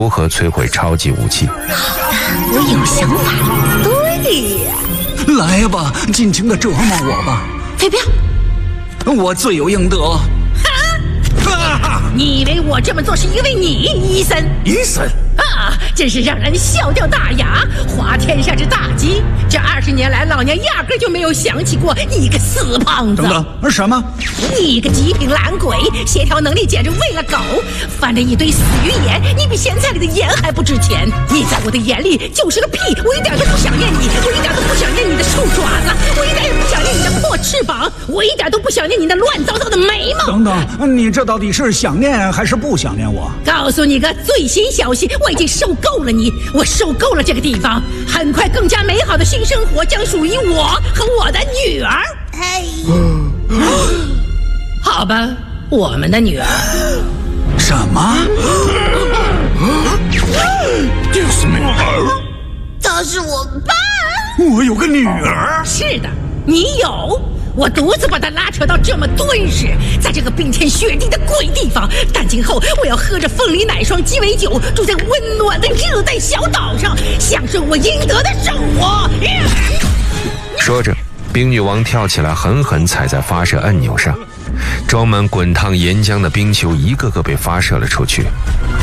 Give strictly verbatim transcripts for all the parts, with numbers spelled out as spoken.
如何摧毁超级武器。 好的，我有想法。对呀， 来吧，尽情的折磨我吧， 飞镖， 我罪有应得。 啊！你以为我这么做是因为你，伊森？ 伊森啊，真是让人笑掉大牙，滑天下之大稽。这二十年来，老娘压根就没有想起过你个死胖子。 等等，什么？ 你个极品懒鬼，协调能力简直喂了狗，翻着一堆死鱼眼，你比咸菜里的盐还不值钱。你在我的眼里就是个屁，我一点都不想念你，我一点都不想念你的树爪子，我一点也不想念你的破翅膀，我一点都不想念你的乱糟糟的眉毛。 等等，你这到底是想念还是不想念我？ 告诉你个最新消息，我已经受够了你，我受够了这个地方，很快更加美好的新生活将属于我和我的女儿。哎，好吧，我们的女儿。 什么？这是女儿？ 她是我爸。 我有个女儿。 是的，你有。我独自把他拉扯到这么敦实，在这个冰天雪地的鬼地方，但今后我要喝着凤梨奶霜鸡尾酒，住在温暖的热带小岛上，享受我应得的生活。 说着，冰女王跳起来，狠狠踩在发射按钮上，装满滚烫岩浆的冰球一个个被发射了出去。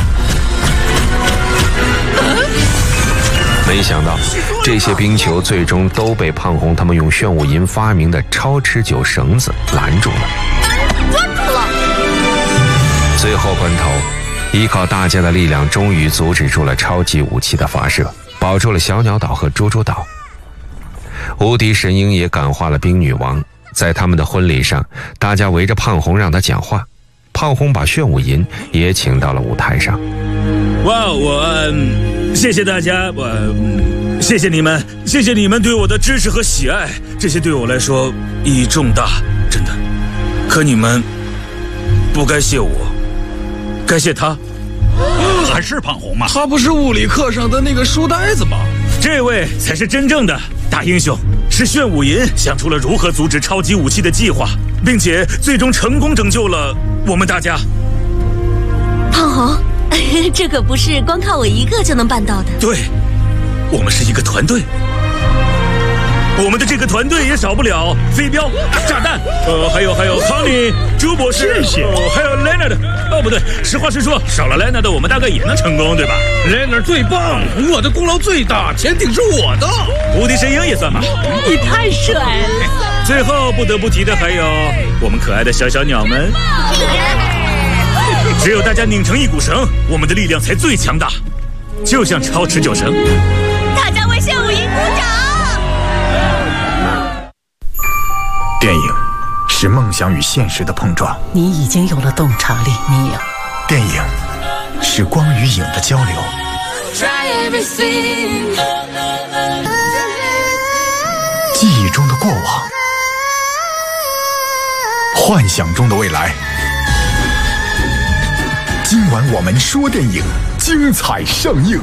没想到这些冰球最终都被胖红他们用炫舞银发明的超持久绳子拦住了。 抓住了！ 最后关头，依靠大家的力量，终于阻止住了超级武器的发射，保住了小鸟岛和猪猪岛。无敌神鹰也感化了冰女王，在他们的婚礼上，大家围着胖红让他讲话，胖红把炫舞银也请到了舞台上。 哇，我、嗯、谢谢大家，我、嗯、谢谢你们，谢谢你们对我的支持和喜爱，这些对我来说意义重大，真的。可你们不该谢我，该谢他。 还是胖红吗？ 他不是物理课上的那个书呆子吗？ 这位才是真正的大英雄，是炫舞银想出了如何阻止超级武器的计划，并且最终成功拯救了我们大家。 胖红，这可不是光靠我一个就能办到的。 对，我们是一个团队。我们的这个团队也少不了飞镖、炸弹，呃，还有还有康妮、朱博士， 谢谢， 呃，还有 Leonard。哦，不对，实话实说，少了 Leonard，我们大概也能成功，对吧 ？Leonard 最棒，我的功劳最大，潜艇是我的。 无敌神鹰也算吧。 你太帅了。 最后不得不提的还有我们可爱的小小鸟们。只有大家拧成一股绳，我们的力量才最强大，就像超持久绳。 大家为炫舞银鼓掌。 电影是梦想与现实的碰撞， 你已经有了洞察力，你有。 电影是光与影的交流，记忆中的过往，幻想中的未来。今晚我们说电影，精彩上映。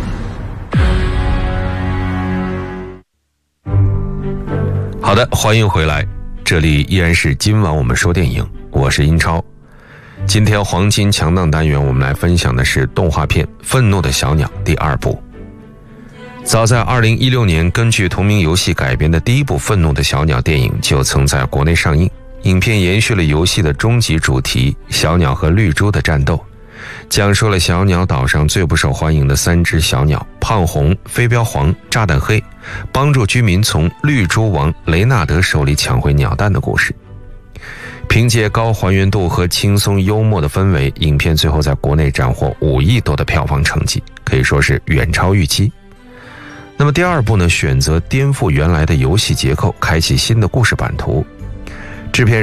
好的，欢迎回来，这里依然是今晚我们说电影，我是英超。今天黄金强档单元，我们来分享的是动画片《愤怒的小鸟》第二部。早在二零一六年，根据同名游戏改编的第一部《愤怒的小鸟》电影就曾在国内上映。影片延续了游戏的终极主题——小鸟和绿猪的战斗，讲述了小鸟岛上最不受欢迎的三只小鸟胖红、飞镖黄、炸弹黑，帮助居民从绿猪王雷纳德手里抢回鸟蛋的故事。凭借高还原度和轻松幽默的氛围，影片最后在国内斩获五亿多的票房成绩，可以说是远超预期。那么第二部呢，选择颠覆原来的游戏结构，开启新的故事版图。制片